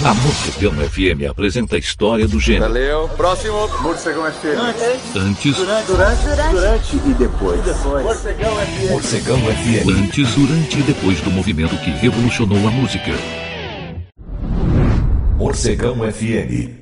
A Morcegão FM apresenta a história do gênero. Valeu. Próximo. Morcegão FM. Antes, Durante e depois. Morcegão FM. Antes, durante e depois do movimento que revolucionou a música. Morcegão FM.